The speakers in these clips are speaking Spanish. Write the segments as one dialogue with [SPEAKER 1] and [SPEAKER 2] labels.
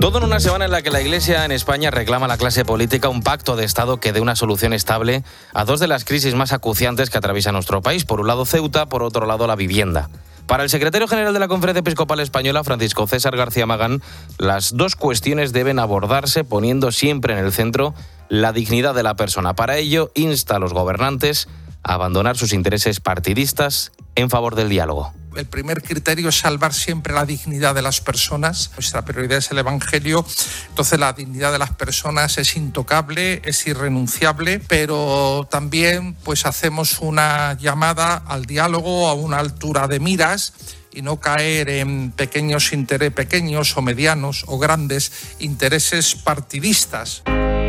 [SPEAKER 1] Todo en una semana en la que la Iglesia en España reclama a la clase política un pacto de Estado que dé una solución estable a dos de las crisis más acuciantes que atraviesa nuestro país. Por un lado Ceuta, por otro lado la vivienda. Para el secretario general de la Conferencia Episcopal Española, Francisco César García Magán, las dos cuestiones deben abordarse poniendo siempre en el centro la dignidad de la persona. Para ello, insta a los gobernantes a abandonar sus intereses partidistas en favor del diálogo.
[SPEAKER 2] El primer criterio es salvar siempre la dignidad de las personas. Nuestra prioridad es el Evangelio, entonces la dignidad de las personas es intocable, es irrenunciable, pero también pues hacemos una llamada al diálogo a una altura de miras y no caer en pequeños o medianos o grandes intereses partidistas.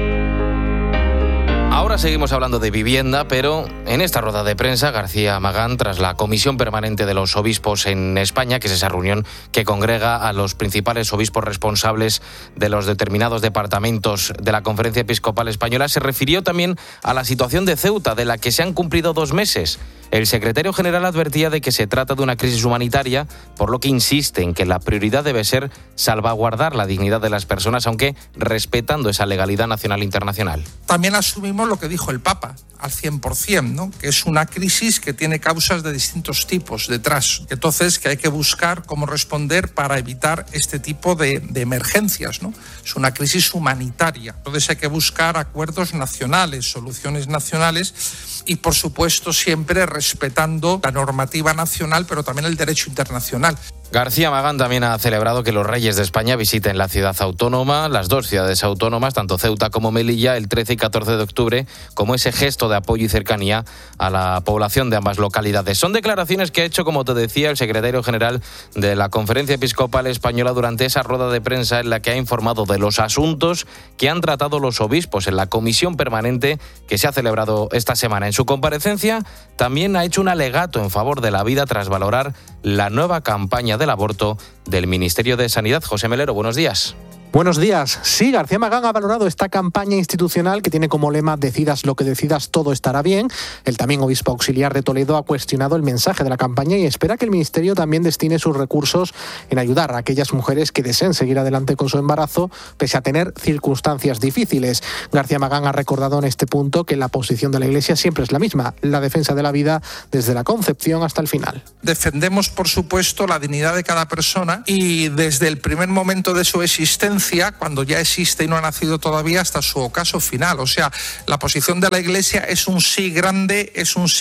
[SPEAKER 1] Ahora seguimos hablando de vivienda, pero en esta rueda de prensa, García Magán, tras la Comisión Permanente de los Obispos en España, que es esa reunión que congrega a los principales obispos responsables de los determinados departamentos de la Conferencia Episcopal Española, se refirió también a la situación de Ceuta, de la que se han cumplido 2 meses. El secretario general advertía de que se trata de una crisis humanitaria, por lo que insiste en que la prioridad debe ser salvaguardar la dignidad de las personas, aunque respetando esa legalidad nacional e internacional.
[SPEAKER 2] También asumimos lo que dijo el Papa, al 100%, ¿no? Que es una crisis que tiene causas de distintos tipos detrás. Entonces, que hay que buscar cómo responder para evitar este tipo de emergencias, ¿no? Es una crisis humanitaria. Entonces, hay que buscar acuerdos nacionales, soluciones nacionales y, por supuesto, siempre respetando la normativa nacional, pero también el derecho internacional.
[SPEAKER 1] García Magán también ha celebrado que los reyes de España visiten la ciudad autónoma, las dos ciudades autónomas, tanto Ceuta como Melilla, el 13 y 14 de octubre, como ese gesto de apoyo y cercanía a la población de ambas localidades. Son declaraciones que ha hecho, como te decía, el secretario general de la Conferencia Episcopal Española durante esa rueda de prensa en la que ha informado de los asuntos que han tratado los obispos en la comisión permanente que se ha celebrado esta semana. En su comparecencia también ha hecho un alegato en favor de la vida tras valorar la nueva campaña del aborto del Ministerio de Sanidad. José Melero, buenos días.
[SPEAKER 3] Buenos días. Sí, García Magán ha valorado esta campaña institucional que tiene como lema "Decidas lo que decidas, todo estará bien". El también obispo auxiliar de Toledo ha cuestionado el mensaje de la campaña y espera que el Ministerio también destine sus recursos en ayudar a aquellas mujeres que deseen seguir adelante con su embarazo, pese a tener circunstancias difíciles. García Magán ha recordado en este punto que la posición de la Iglesia siempre es la misma, la defensa de la vida desde la concepción hasta el final.
[SPEAKER 2] Defendemos, por supuesto, la dignidad de cada persona y desde el primer momento de su existencia, cuando ya existe y no ha nacido todavía, hasta su ocaso final. O sea, la posición de la Iglesia es un sí grande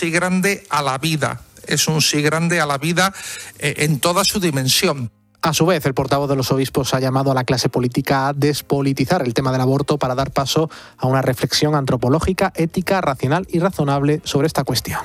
[SPEAKER 2] a la vida. Es un sí grande a la vida en toda su dimensión.
[SPEAKER 3] A su vez, el portavoz de los obispos ha llamado a la clase política a despolitizar el tema del aborto para dar paso a una reflexión antropológica, ética, racional y razonable sobre esta cuestión.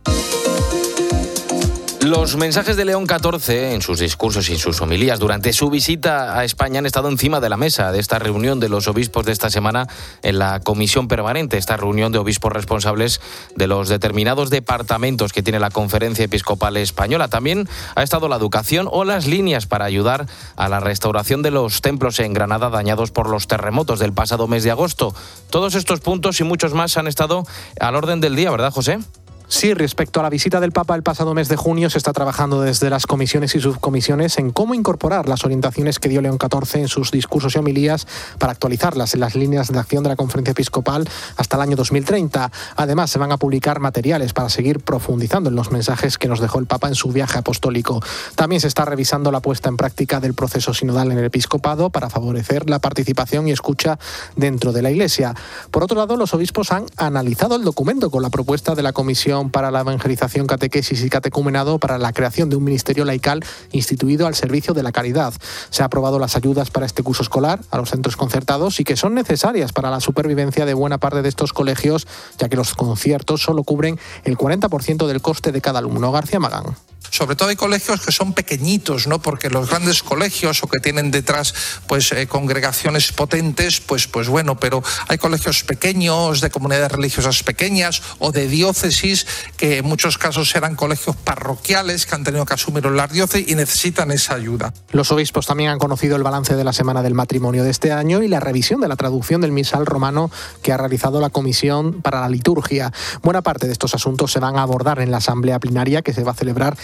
[SPEAKER 1] Los mensajes de León XIV en sus discursos y sus homilías durante su visita a España han estado encima de la mesa de esta reunión de los obispos de esta semana en la comisión permanente, esta reunión de obispos responsables de los determinados departamentos que tiene la Conferencia Episcopal Española. También ha estado la educación o las líneas para ayudar a la restauración de los templos en Granada dañados por los terremotos del pasado mes de agosto. Todos estos puntos y muchos más han estado al orden del día, ¿verdad, José?
[SPEAKER 3] Sí, respecto a la visita del Papa el pasado mes de junio, se está trabajando desde las comisiones y subcomisiones en cómo incorporar las orientaciones que dio León XIV en sus discursos y homilías para actualizarlas en las líneas de acción de la Conferencia Episcopal hasta el año 2030. Además, se van a publicar materiales para seguir profundizando en los mensajes que nos dejó el Papa en su viaje apostólico. También se está revisando la puesta en práctica del proceso sinodal en el episcopado para favorecer la participación y escucha dentro de la Iglesia. Por otro lado, los obispos han analizado el documento con la propuesta de la Comisión para la Evangelización, Catequesis y Catecumenado para la creación de un ministerio laical instituido al servicio de la caridad. Se ha aprobado las ayudas para este curso escolar a los centros concertados y que son necesarias para la supervivencia de buena parte de estos colegios, ya que los conciertos solo cubren el 40% del coste de cada alumno. García Magán.
[SPEAKER 2] Sobre todo hay colegios que son pequeñitos, ¿no? Porque los grandes colegios o que tienen detrás congregaciones potentes, pues bueno, pero hay colegios pequeños, de comunidades religiosas pequeñas o de diócesis que en muchos casos eran colegios parroquiales que han tenido que asumir la diócesis y necesitan esa ayuda.
[SPEAKER 3] Los obispos también han conocido el balance de la Semana del Matrimonio de este año y la revisión de la traducción del misal romano que ha realizado la Comisión para la Liturgia. Buena parte de estos asuntos se van a abordar en la asamblea plenaria que se va a celebrar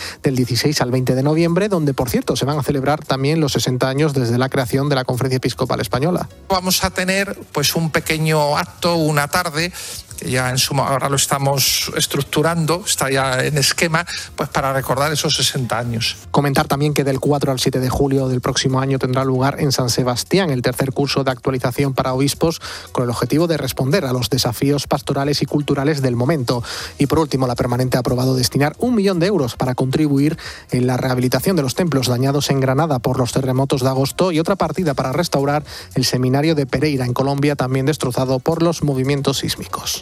[SPEAKER 3] del 16 al 20 de noviembre, donde, por cierto, se van a celebrar también los 60 años desde la creación de la Conferencia Episcopal Española.
[SPEAKER 2] Vamos a tener pues un pequeño acto, una tarde, que ya ahora lo estamos estructurando, está ya en esquema, pues para recordar esos 60 años.
[SPEAKER 3] Comentar también que del 4 al 7 de julio del próximo año tendrá lugar en San Sebastián el tercer curso de actualización para obispos, con el objetivo de responder a los desafíos pastorales y culturales del momento. Y por último, la Permanente ha aprobado destinar 1 millón de euros para contribuir en la rehabilitación de los templos dañados en Granada por los terremotos de agosto, y otra partida para restaurar el seminario de Pereira en Colombia, también destrozado por los movimientos sísmicos.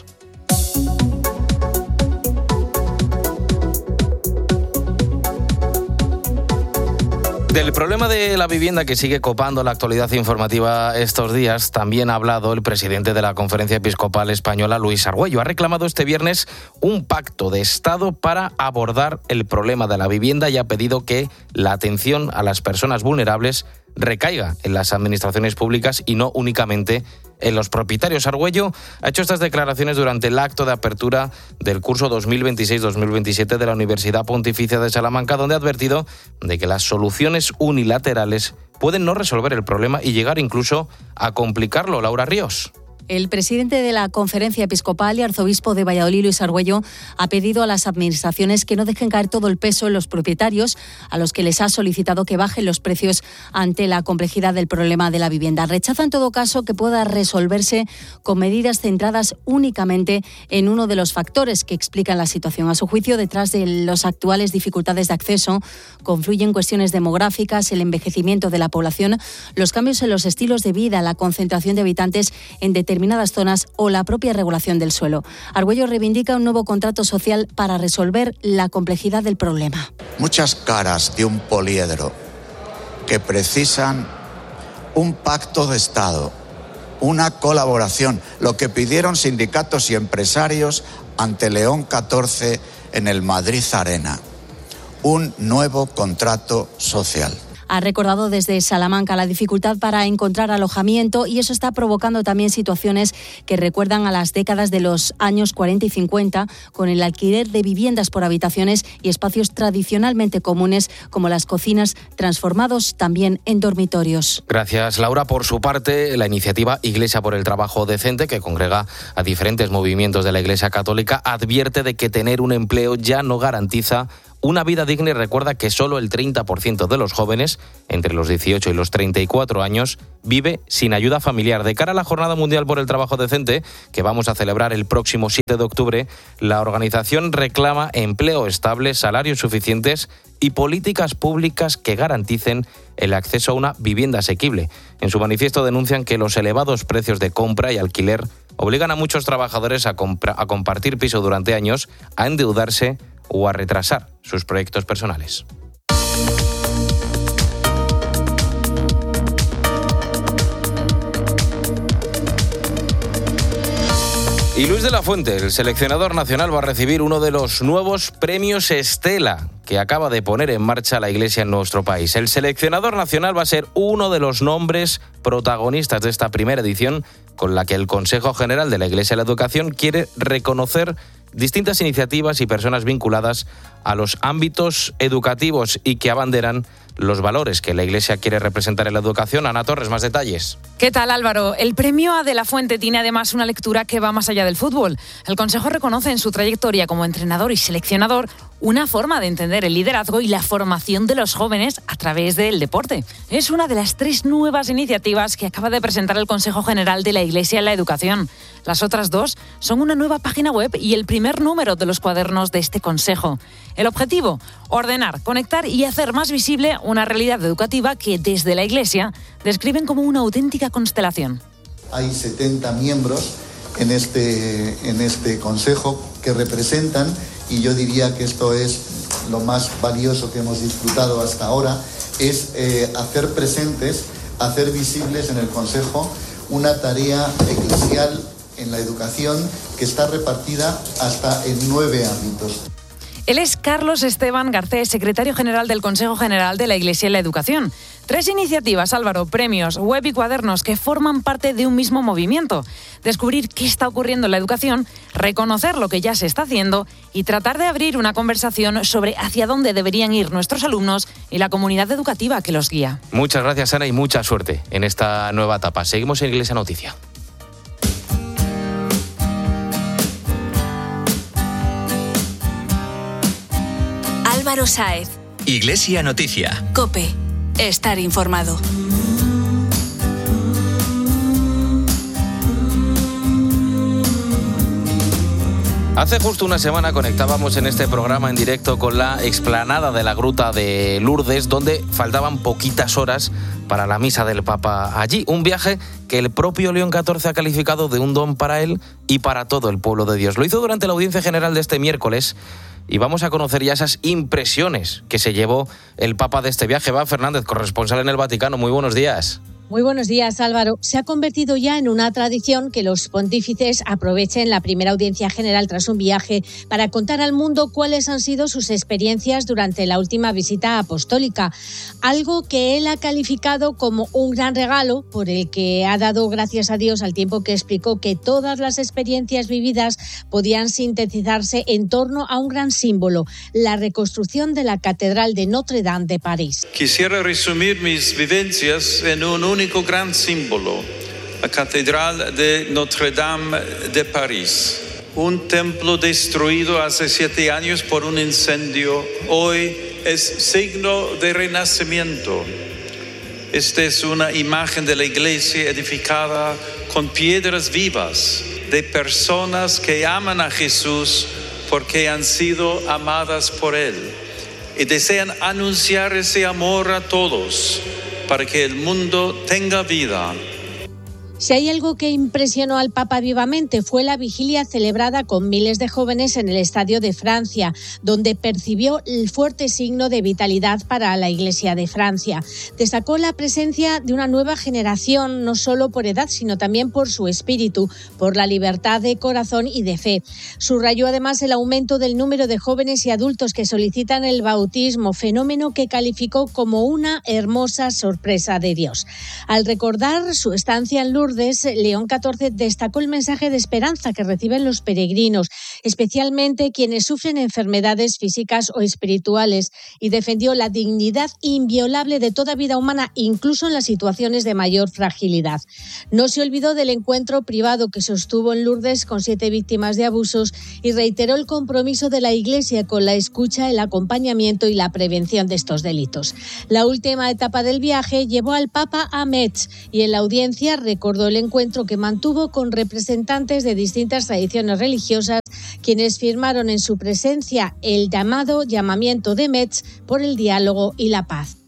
[SPEAKER 1] Del problema de la vivienda que sigue copando la actualidad informativa estos días, también ha hablado el presidente de la Conferencia Episcopal Española, Luis Argüello. Ha reclamado este viernes un pacto de Estado para abordar el problema de la vivienda y ha pedido que la atención a las personas vulnerables recaiga en las administraciones públicas y no únicamente en los propietarios. Argüello ha hecho estas declaraciones durante el acto de apertura del curso 2026-2027 de la Universidad Pontificia de Salamanca, donde ha advertido de que las soluciones unilaterales pueden no resolver el problema y llegar incluso a complicarlo. Laura Ríos.
[SPEAKER 4] El presidente de la Conferencia Episcopal y arzobispo de Valladolid, Luis Argüello, ha pedido a las administraciones que no dejen caer todo el peso en los propietarios, a los que les ha solicitado que bajen los precios ante la complejidad del problema de la vivienda. Rechaza en todo caso que pueda resolverse con medidas centradas únicamente en uno de los factores que explican la situación. A su juicio, detrás de las actuales dificultades de acceso, confluyen cuestiones demográficas, el envejecimiento de la población, los cambios en los estilos de vida, la concentración de habitantes en determinadas zonas o la propia regulación del suelo. Argüello reivindica un nuevo contrato social para resolver la complejidad del problema.
[SPEAKER 5] Muchas caras de un poliedro que precisan un pacto de Estado, una colaboración, lo que pidieron sindicatos y empresarios ante León 14 en el Madrid Arena, un nuevo contrato social.
[SPEAKER 4] Ha recordado desde Salamanca la dificultad para encontrar alojamiento y eso está provocando también situaciones que recuerdan a las décadas de los años 40 y 50, con el alquiler de viviendas por habitaciones y espacios tradicionalmente comunes como las cocinas, transformados también en dormitorios.
[SPEAKER 1] Gracias, Laura. Por su parte, la iniciativa Iglesia por el Trabajo Decente, que congrega a diferentes movimientos de la Iglesia Católica, advierte de que tener un empleo ya no garantiza una vida digna y recuerda que solo el 30% de los jóvenes entre los 18 y los 34 años vive sin ayuda familiar. De cara a la Jornada Mundial por el Trabajo Decente, que vamos a celebrar el próximo 7 de octubre, la organización reclama empleo estable, salarios suficientes y políticas públicas que garanticen el acceso a una vivienda asequible. En su manifiesto denuncian que los elevados precios de compra y alquiler obligan a muchos trabajadores a compartir piso durante años, a endeudarse o a retrasar sus proyectos personales. Y Luis de la Fuente, el seleccionador nacional, va a recibir uno de los nuevos premios Estela que acaba de poner en marcha la Iglesia en nuestro país. El seleccionador nacional va a ser uno de los nombres protagonistas de esta primera edición, con la que el Consejo General de la Iglesia de la Educación quiere reconocer distintas iniciativas y personas vinculadas a los ámbitos educativos y que abanderan los valores que la Iglesia quiere representar en la educación. Ana Torres, más detalles.
[SPEAKER 6] ¿Qué tal, Álvaro? El premio A de la Fuente tiene además una lectura que va más allá del fútbol. El Consejo reconoce en su trayectoria como entrenador y seleccionador una forma de entender el liderazgo y la formación de los jóvenes a través del deporte. Es una de las 3 nuevas iniciativas que acaba de presentar el Consejo General de la Iglesia en la Educación. Las otras 2 son una nueva página web y el primer número de los cuadernos de este Consejo. El objetivo, ordenar, conectar y hacer más visible una realidad educativa que desde la Iglesia describen como una auténtica constelación.
[SPEAKER 7] Hay 70 miembros en este Consejo que representan, y yo diría que esto es lo más valioso que hemos disfrutado hasta ahora, es hacer presentes, hacer visibles en el Consejo una tarea eclesial en la educación que está repartida hasta en 9 ámbitos.
[SPEAKER 6] Él es Carlos Esteban Garcés, secretario general del Consejo General de la Iglesia y la Educación. 3 iniciativas, Álvaro, premios, web y cuadernos que forman parte de un mismo movimiento. Descubrir qué está ocurriendo en la educación, reconocer lo que ya se está haciendo y tratar de abrir una conversación sobre hacia dónde deberían ir nuestros alumnos y la comunidad educativa que los guía.
[SPEAKER 1] Muchas gracias, Ana, y mucha suerte en esta nueva etapa. Seguimos en Iglesia Noticia.
[SPEAKER 8] Álvaro Sáez.
[SPEAKER 9] Iglesia Noticia.
[SPEAKER 8] COPE. Estar informado.
[SPEAKER 1] Hace justo una semana conectábamos en este programa en directo con la explanada de la Gruta de Lourdes, donde faltaban poquitas horas para la misa del Papa allí. Un viaje que el propio León XIV ha calificado de un don para él y para todo el pueblo de Dios. Lo hizo durante la audiencia general de este miércoles y vamos a conocer ya esas impresiones que se llevó el Papa de este viaje. Eva Fernández, corresponsal en el Vaticano. Muy buenos días.
[SPEAKER 10] Muy buenos días, Álvaro. Se ha convertido ya en una tradición que los pontífices aprovechen la primera audiencia general tras un viaje para contar al mundo cuáles han sido sus experiencias durante la última visita apostólica. Algo que él ha calificado como un gran regalo, por el que ha dado gracias a Dios al tiempo que explicó que todas las experiencias vividas podían sintetizarse en torno a un gran símbolo, la reconstrucción de la Catedral de Notre Dame de París.
[SPEAKER 11] Quisiera resumir mis vivencias en un único gran símbolo, la Catedral de Notre Dame de París. Un templo destruido hace 7 años por un incendio, hoy es signo de renacimiento. Esta es una imagen de la iglesia edificada con piedras vivas, de personas que aman a Jesús porque han sido amadas por Él y desean anunciar ese amor a todos, para que el mundo tenga vida.
[SPEAKER 10] Si hay algo que impresionó al Papa vivamente fue la vigilia celebrada con miles de jóvenes en el Estadio de Francia, donde percibió el fuerte signo de vitalidad para la Iglesia de Francia. Destacó la presencia de una nueva generación, no solo por edad, sino también por su espíritu, por la libertad de corazón y de fe. Subrayó además el aumento del número de jóvenes y adultos que solicitan el bautismo, fenómeno que calificó como una hermosa sorpresa de Dios. Al recordar su estancia en Lourdes, León XIV destacó el mensaje de esperanza que reciben los peregrinos, especialmente quienes sufren enfermedades físicas o espirituales, y defendió la dignidad inviolable de toda vida humana, incluso en las situaciones de mayor fragilidad. No se olvidó del encuentro privado que sostuvo en Lourdes con 7 víctimas de abusos y reiteró el compromiso de la Iglesia con la escucha, el acompañamiento y la prevención de estos delitos. La última etapa del viaje llevó al Papa a Metz y en la audiencia recordó el encuentro que mantuvo con representantes de distintas tradiciones religiosas, quienes firmaron en su presencia el llamamiento de Metz por el diálogo y la paz.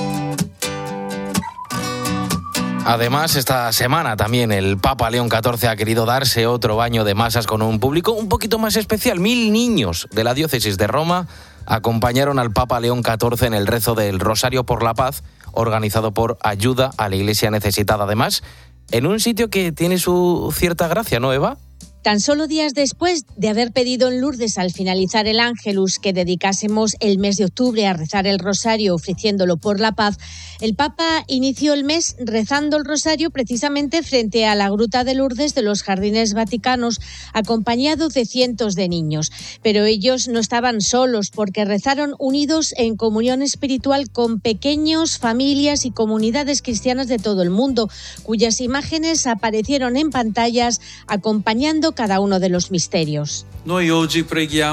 [SPEAKER 1] Además, esta semana también el Papa León XIV ha querido darse otro baño de masas con un público un poquito más especial. 1000 niños de la diócesis de Roma acompañaron al Papa León XIV en el rezo del Rosario por la Paz, organizado por Ayuda a la Iglesia Necesitada. Además, en un sitio que tiene su cierta gracia, ¿no, Eva?
[SPEAKER 10] Tan solo días después de haber pedido en Lourdes al finalizar el Ángelus que dedicásemos el mes de octubre a rezar el Rosario ofreciéndolo por la paz, el Papa inició el mes rezando el Rosario precisamente frente a la Gruta de Lourdes de los Jardines Vaticanos, acompañado de cientos de niños. Pero ellos no estaban solos porque rezaron unidos en comunión espiritual con pequeños, familias y comunidades cristianas de todo el mundo, cuyas imágenes aparecieron en pantallas acompañando cada uno de los misterios. Hoy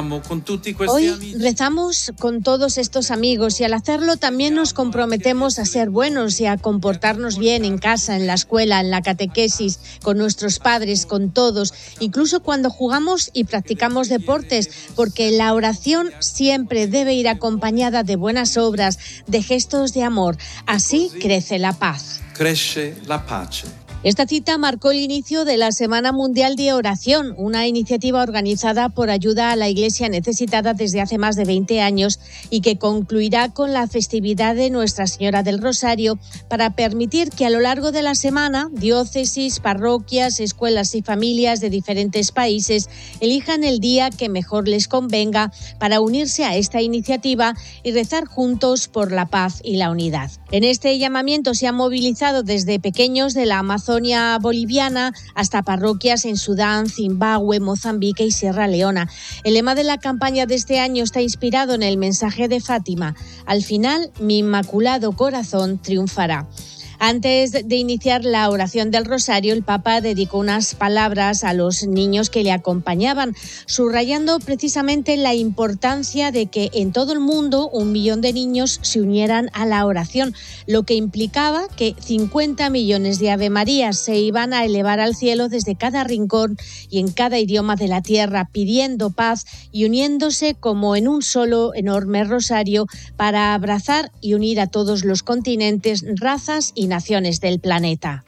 [SPEAKER 10] rezamos con todos estos amigos y al hacerlo también nos comprometemos a ser buenos y a comportarnos bien en casa, en la escuela, en la catequesis, con nuestros padres, con todos, incluso cuando jugamos y practicamos deportes, porque la oración siempre debe ir acompañada de buenas obras, de gestos de amor. Así crece la paz.
[SPEAKER 11] Crece la pace.
[SPEAKER 10] Esta cita marcó el inicio de la Semana Mundial de Oración, una iniciativa organizada por Ayuda a la Iglesia Necesitada desde hace más de 20 años y que concluirá con la festividad de Nuestra Señora del Rosario para permitir que a lo largo de la semana diócesis, parroquias, escuelas y familias de diferentes países elijan el día que mejor les convenga para unirse a esta iniciativa y rezar juntos por la paz y la unidad. En este llamamiento se han movilizado desde pequeños de la Amazonia boliviana hasta parroquias en Sudán, Zimbabue, Mozambique y Sierra Leona. El lema de la campaña de este año está inspirado en el mensaje de Fátima: al final, mi inmaculado corazón triunfará. Antes de iniciar la oración del Rosario, el Papa dedicó unas palabras a los niños que le acompañaban, subrayando precisamente la importancia de que en todo el mundo 1 millón de niños se unieran a la oración, lo que implicaba que 50 millones de Ave Marías se iban a elevar al cielo desde cada rincón y en cada idioma de la tierra, pidiendo paz y uniéndose como en un solo enorme rosario para abrazar y unir a todos los continentes, razas y naciones del planeta.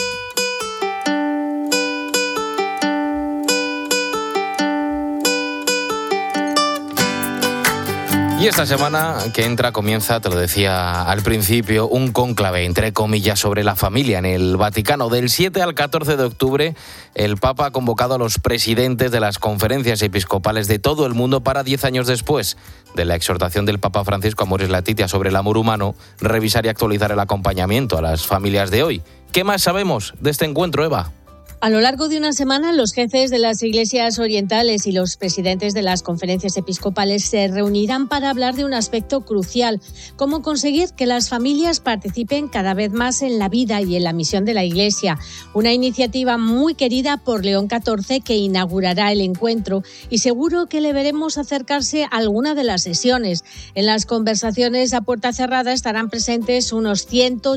[SPEAKER 1] Y esta semana que entra comienza, te lo decía al principio, un cónclave, entre comillas, sobre la familia en el Vaticano. Del 7 al 14 de octubre, el Papa ha convocado a los presidentes de las conferencias episcopales de todo el mundo para 10 años después de la exhortación del Papa Francisco Amoris Laetitia sobre el amor humano, revisar y actualizar el acompañamiento a las familias de hoy. ¿Qué más sabemos de este encuentro, Eva?
[SPEAKER 10] A lo largo de una semana, los jefes de las iglesias orientales y los presidentes de las conferencias episcopales se reunirán para hablar de un aspecto crucial: cómo conseguir que las familias participen cada vez más en la vida y en la misión de la Iglesia. Una iniciativa muy querida por León XIV, que inaugurará el encuentro, y seguro que le veremos acercarse a alguna de las sesiones. En las conversaciones a puerta cerrada estarán presentes unos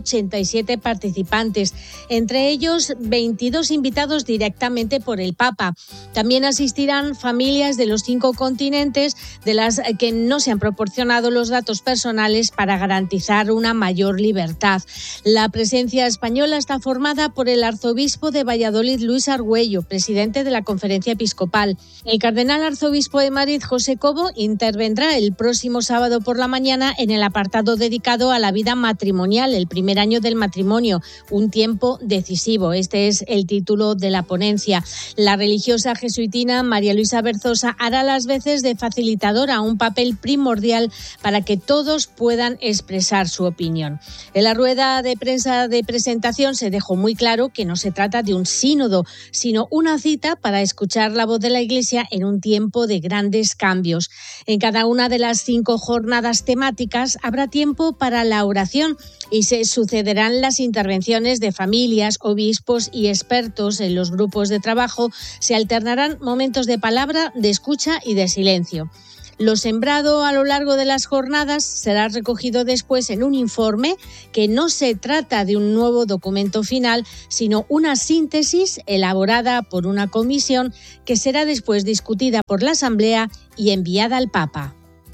[SPEAKER 10] 187 participantes, entre ellos 22 invitados directamente por el Papa. También asistirán familias de los 5 continentes, de las que no se han proporcionado los datos personales para garantizar una mayor libertad. La presencia española está formada por el arzobispo de Valladolid, Luis Argüello, presidente de la Conferencia Episcopal. El cardenal arzobispo de Madrid, José Cobo, intervendrá el próximo sábado por la mañana en el apartado dedicado a la vida matrimonial, el primer año del matrimonio, un tiempo decisivo. Este es el título de la ponencia. La religiosa jesuitina María Luisa Berzosa hará las veces de facilitadora, un papel primordial para que todos puedan expresar su opinión. En la rueda de prensa de presentación se dejó muy claro que no se trata de un sínodo, sino una cita para escuchar la voz de la Iglesia en un tiempo de grandes cambios. En cada una de las 5 jornadas temáticas habrá tiempo para la oración y se sucederán las intervenciones de familias, obispos y expertos. En los grupos de trabajo se alternarán momentos de palabra, de escucha y de silencio. Lo sembrado a lo largo de las jornadas será recogido después en un informe que no se trata de un nuevo documento final, sino una síntesis elaborada por una comisión que será después discutida por la Asamblea y enviada al Papa.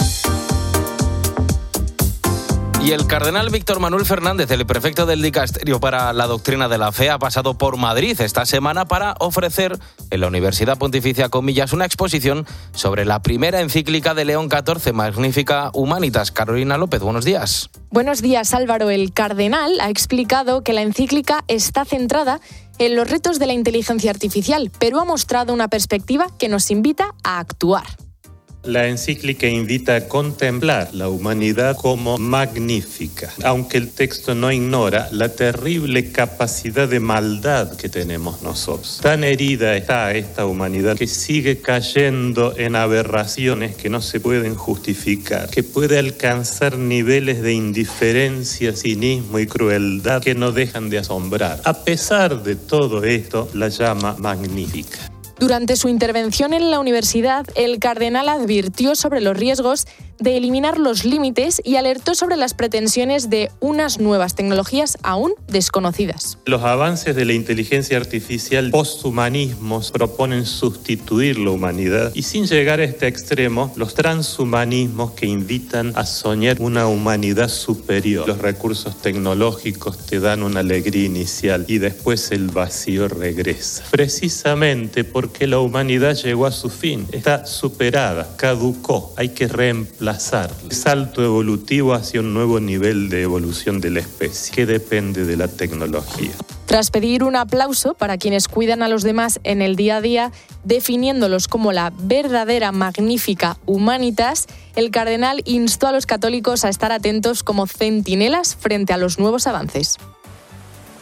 [SPEAKER 1] Y el cardenal Víctor Manuel Fernández, el prefecto del Dicasterio para la Doctrina de la Fe, ha pasado por Madrid esta semana para ofrecer en la Universidad Pontificia Comillas una exposición sobre la primera encíclica de León XIV, Magnificat Humanitas. Carolina López, buenos días.
[SPEAKER 12] Buenos días, Álvaro. El cardenal ha explicado que la encíclica está centrada en los retos de la inteligencia artificial, pero ha mostrado una perspectiva que nos invita a actuar.
[SPEAKER 13] La encíclica invita a contemplar la humanidad como magnífica, aunque el texto no ignora la terrible capacidad de maldad que tenemos nosotros. Tan herida está esta humanidad que sigue cayendo en aberraciones que no se pueden justificar, que puede alcanzar niveles de indiferencia, cinismo y crueldad que no dejan de asombrar. A pesar de todo esto, la llama magnífica.
[SPEAKER 12] Durante su intervención en la universidad, el cardenal advirtió sobre los riesgos de eliminar los límites y alertó sobre las pretensiones de unas nuevas tecnologías aún desconocidas.
[SPEAKER 13] Los avances de la inteligencia artificial posthumanismos proponen sustituir la humanidad y sin llegar a este extremo, los transhumanismos que invitan a soñar una humanidad superior. Los recursos tecnológicos te dan una alegría inicial y después el vacío regresa. Precisamente porque la humanidad llegó a su fin, está superada, caducó, hay que reemplazarla. El salto evolutivo hacia un nuevo nivel de evolución de la especie, que depende de la tecnología.
[SPEAKER 12] Tras pedir un aplauso para quienes cuidan a los demás en el día a día, definiéndolos como la verdadera magnífica humanitas, el cardenal instó a los católicos a estar atentos como centinelas frente a los nuevos avances.